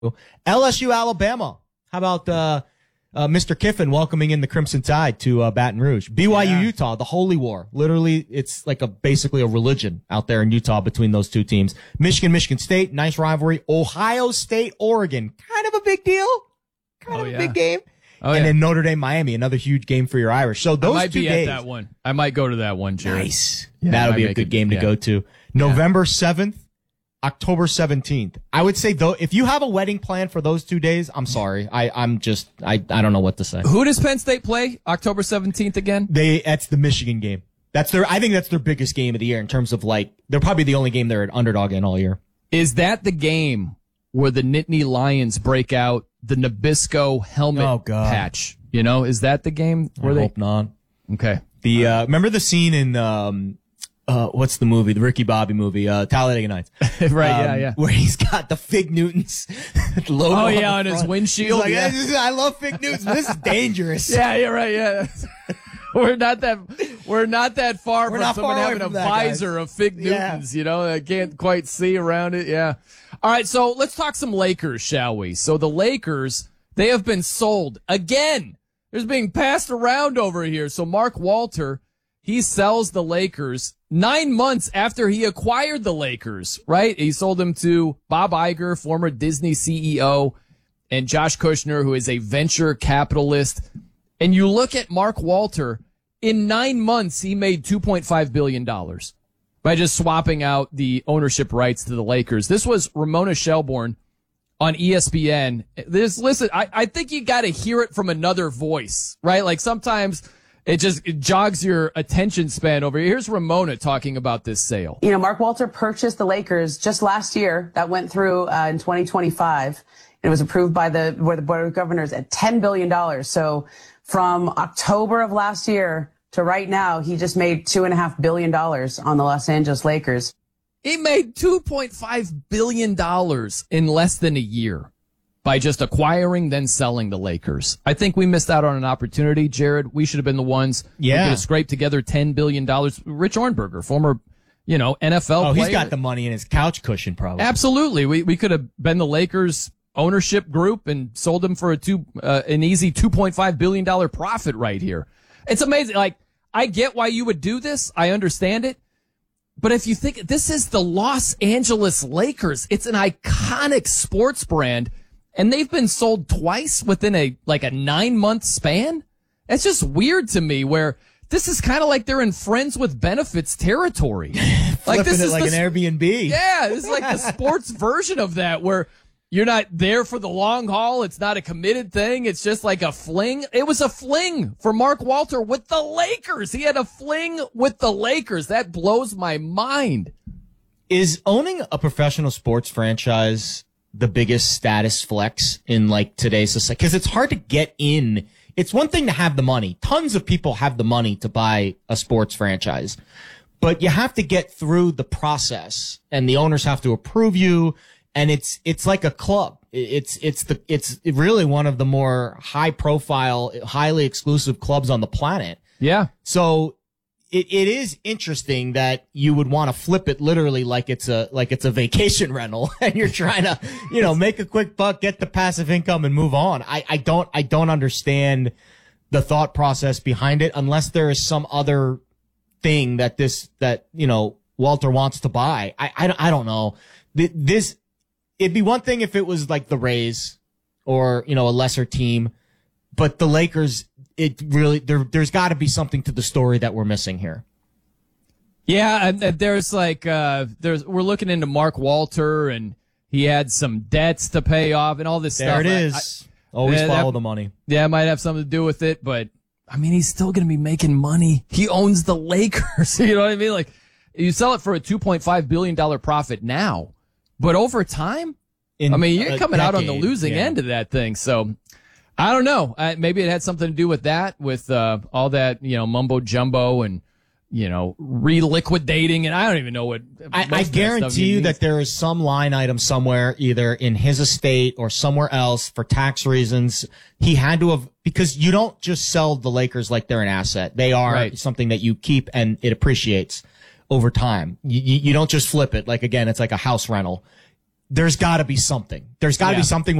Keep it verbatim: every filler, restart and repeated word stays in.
L S U, Alabama. How about uh, uh, Mister Kiffin welcoming in the Crimson Tide to uh, Baton Rouge? B Y U, yeah. Utah, the Holy War. Literally, it's like a basically a religion out there in Utah between those two teams. Michigan, Michigan State, nice rivalry. Ohio State, Oregon, kind of a big deal. Kind oh, of a yeah. big game. Oh, and yeah. then Notre Dame, Miami, another huge game for your Irish. So those I might two be days, at that one. I might go to that one, Jared. Nice. Yeah, That'll be a good it, game to yeah. go to. November seventh. October seventeenth. I would say though, if you have a wedding plan for those two days, I'm sorry. I, I'm just, I, I don't know what to say. Who does Penn State play October seventeenth again? They, that's the Michigan game. That's their, I think that's their biggest game of the year in terms of like, they're probably the only game they're an underdog in all year. Is that the game where the Nittany Lions break out the Nabisco helmet oh, God. patch? You know, is that the game where I they? hope not. Okay. The, uh, remember the scene in, um, Uh, what's the movie? The Ricky Bobby movie, uh, Talladega Nights. right, um, yeah, yeah. Where he's got the Fig Newtons logo. Oh, yeah, on, on his windshield. He's like, yeah. "This is- I love Fig Newtons. This is dangerous. yeah, you're right, yeah. we're not that, we're not that far We're from not someone far away having a from that, visor guys. of Fig Yeah. Newtons, you know, I can't quite see around it, yeah. All right, so let's talk some Lakers, shall we? So the Lakers, they have been sold again. There's being passed around over here. So Mark Walter, he sells the Lakers nine months after he acquired the Lakers, right? He sold them to Bob Iger, former Disney C E O, and Josh Kushner, who is a venture capitalist. And you look at Mark Walter, in nine months, he made two point five billion dollars by just swapping out the ownership rights to the Lakers. This was Ramona Shelburne on E S P N. This, listen, I, I think you got to hear it from another voice, right? Like sometimes it just it jogs your attention span over here. Here's Ramona talking about this sale. You know, Mark Walter purchased the Lakers just last year. That went through uh, in twenty twenty-five. It was approved by the, by the Board of Governors at ten billion dollars. So from October of last year to right now, he just made two and a half billion dollars on the Los Angeles Lakers. He made two point five billion dollars in less than a year by just acquiring, then selling the Lakers. I think we missed out on an opportunity, Jared. We should have been the ones Yeah. who could have scraped together ten billion dollars. Rich Ornberger, former, you know, N F L Oh, player. he's got the money in his couch cushion, probably. Absolutely. We we could have been the Lakers ownership group and sold them for a two uh, an easy two point five billion dollars profit right here. It's amazing. Like, I get why you would do this. I understand it. But if you think this is the Los Angeles Lakers, it's an iconic sports brand, and they've been sold twice within a like a nine month span. It's just weird to me where this is kind of like they're in friends with benefits territory. Like this it is like the, an Airbnb. Yeah, this is like the sports version of that where you're not there for the long haul. It's not a committed thing. It's just like a fling. It was a fling for Mark Walter with the Lakers. He had a fling with the Lakers. That blows my mind. Is owning a professional sports franchise the biggest status flex in like today's society? Because it's hard to get in. It's one thing to have the money. Tons of people have the money to buy a sports franchise, but you have to get through the process and the owners have to approve you. And it's, it's like a club. It's, it's the, it's really one of the more high profile, highly exclusive clubs on the planet. Yeah. So it, it is interesting that you would want to flip it literally like it's a, like it's a vacation rental and you're trying to, you know, make a quick buck, get the passive income and move on. I, I don't, I don't understand the thought process behind it unless there is some other thing that this, that, you know, Walter wants to buy. I, I, I don't know. This, it'd be one thing if it was like the Rays or, you know, a lesser team, but the Lakers, it really, there, there's got to be something to the story that we're missing here. Yeah. And, and there's like, uh, there's, we're looking into Mark Walter and he had some debts to pay off and all this there stuff. There it is. I, I, Always yeah, follow that, the money. Yeah, it might have something to do with it, but I mean, he's still going to be making money. He owns the Lakers. You know what I mean? Like, you sell it for a two point five billion dollars profit now, but over time, In I mean, you're coming decade, out on the losing yeah. end of that thing. So I don't know. Uh, maybe it had something to do with that, with uh, all that, you know, mumbo jumbo and, you know, reliquidating. And I don't even know what. I, I guarantee you that there is some line item somewhere, either in his estate or somewhere else for tax reasons. He had to have, because you don't just sell the Lakers like they're an asset. They are Right. something that you keep and it appreciates over time. You, you, you don't just flip it. Like, again, it's like a house rental. there's got to be something. There's got to Yeah. be something